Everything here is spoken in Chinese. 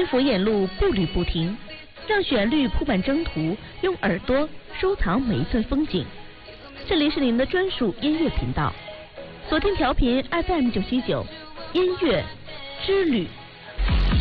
为佛眼路步履不停，让旋律铺满征途，用耳朵收藏每一寸风景。这里是您的专属音乐频道，锁定调频 FM 979，音乐之旅。